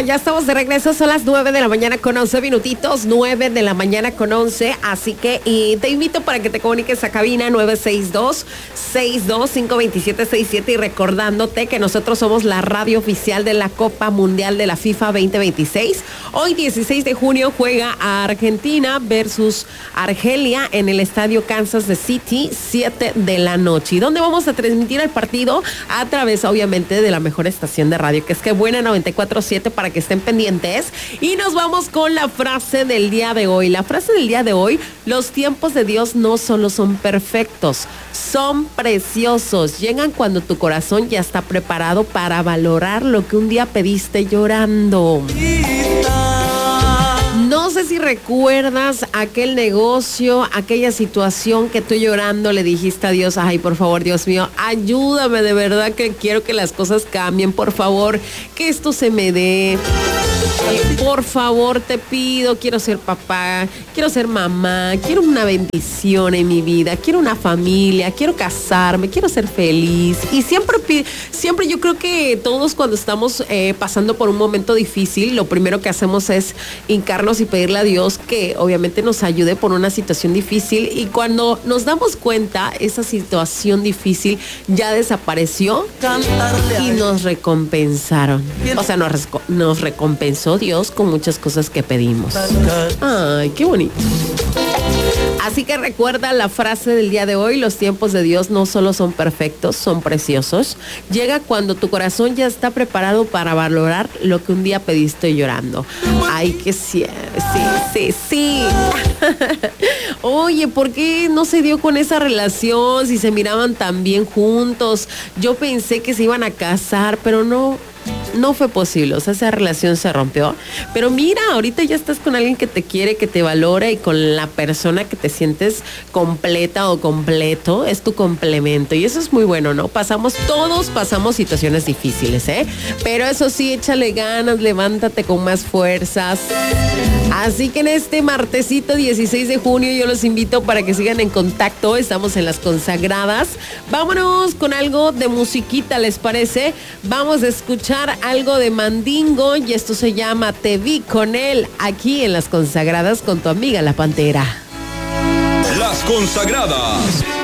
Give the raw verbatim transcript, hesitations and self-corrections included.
ya estamos de regreso, son las nueve de la mañana con once minutitos, nueve de la mañana con once, así que y te invito para que te comuniques a cabina nueve seis dos, seis dos cinco, dos siete seis siete y recordándote que nosotros somos la radio oficial de la Copa Mundial de la FIFA veinte veintiséis. Hoy dieciséis de junio juega a Argentina versus Argelia en el estadio Kansas City, siete de la noche. ¿Y dónde vamos a transmitir el partido? A través, obviamente, de la mejor estación de radio, que es Que Buena noventa y cuatro punto siete, para que estén pendientes. Y nos vamos con la frase del día de hoy. La frase del día de hoy: los tiempos de Dios no solo son perfectos, son preciosos. Llegan cuando tu corazón ya está preparado para valorar lo que un día pediste llorando. No sé si recuerdas aquel negocio, aquella situación que tú llorando le dijiste a Dios: ay, por favor, Dios mío, ayúdame, de verdad que quiero que las cosas cambien, por favor, que esto se me dé. Eh, por favor, te pido, quiero ser papá, quiero ser mamá, quiero una bendición en mi vida, quiero una familia, quiero casarme, quiero ser feliz. Y siempre, siempre yo creo que todos, cuando estamos eh, pasando por un momento difícil, lo primero que hacemos es hincarnos y pedirle a Dios que obviamente nos ayude por una situación difícil, y cuando nos damos cuenta, esa situación difícil ya desapareció y nos recompensaron. O sea, nos, nos recompensó Dios con muchas cosas que pedimos. Ay, qué bonito. Así que recuerda la frase del día de hoy: los tiempos de Dios no solo son perfectos, son preciosos. Llega cuando tu corazón ya está preparado para valorar lo que un día pediste llorando. Ay, que sí, sí, sí, sí. Oye, ¿por qué no se dio con esa relación si se miraban tan bien juntos? Yo pensé que se iban a casar, pero no... No fue posible, o sea, esa relación se rompió. Pero mira, ahorita ya estás con alguien que te quiere, que te valora, y con la persona que te sientes completa o completo, es tu complemento. Y eso es muy bueno, ¿no? Pasamos, todos pasamos situaciones difíciles, ¿eh? Pero eso sí, échale ganas, levántate con más fuerzas. Así que en este martesito dieciséis de junio yo los invito para que sigan en contacto. Estamos en Las Consagradas. Vámonos con algo de musiquita, ¿les parece? Vamos a escuchar algo de Mandingo, y esto se llama Te Vi Con Él, aquí en Las Consagradas con tu amiga La Pantera. Las Consagradas.